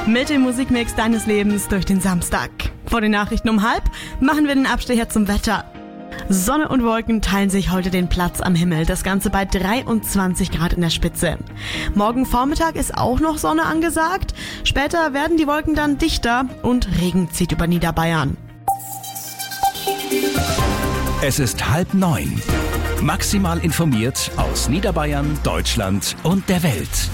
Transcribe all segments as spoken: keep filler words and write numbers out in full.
Mit dem Musikmix deines Lebens durch den Samstag. Vor den Nachrichten um halb machen wir den Abstecher zum Wetter. Sonne und Wolken teilen sich heute den Platz am Himmel. Das Ganze bei dreiundzwanzig Grad in der Spitze. Morgen Vormittag ist auch noch Sonne angesagt. Später werden die Wolken dann dichter und Regen zieht über Niederbayern. Es ist halb neun. Maximal informiert aus Niederbayern, Deutschland und der Welt.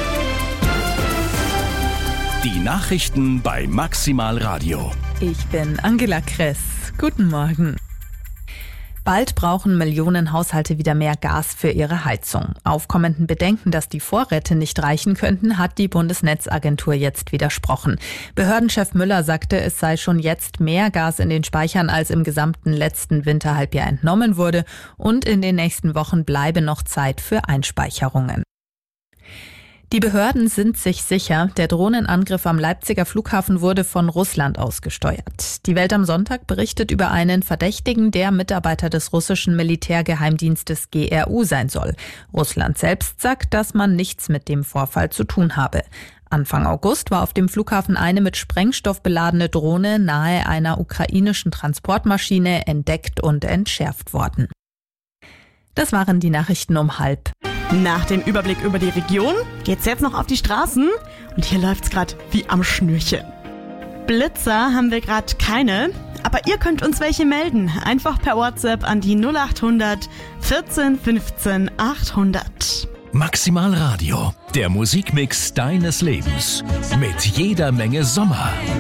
Die Nachrichten bei Maximal Radio. Ich bin Angela Kress. Guten Morgen. Bald brauchen Millionen Haushalte wieder mehr Gas für ihre Heizung. Aufkommenden Bedenken, dass die Vorräte nicht reichen könnten, hat die Bundesnetzagentur jetzt widersprochen. Behördenchef Müller sagte, es sei schon jetzt mehr Gas in den Speichern, als im gesamten letzten Winterhalbjahr entnommen wurde, und in den nächsten Wochen bleibe noch Zeit für Einspeicherungen. Die Behörden sind sich sicher, der Drohnenangriff am Leipziger Flughafen wurde von Russland ausgesteuert. Die Welt am Sonntag berichtet über einen Verdächtigen, der Mitarbeiter des russischen Militärgeheimdienstes G R U sein soll. Russland selbst sagt, dass man nichts mit dem Vorfall zu tun habe. Anfang August war auf dem Flughafen eine mit Sprengstoff beladene Drohne nahe einer ukrainischen Transportmaschine entdeckt und entschärft worden. Das waren die Nachrichten um halb. Nach dem Überblick über die Region geht's jetzt noch auf die Straßen und hier läuft's gerade wie am Schnürchen. Blitzer haben wir gerade keine, aber ihr könnt uns welche melden. Einfach per WhatsApp an die null acht hundert vierzehn fünfzehn achthundert. Maximal Radio, der Musikmix deines Lebens. Mit jeder Menge Sommer.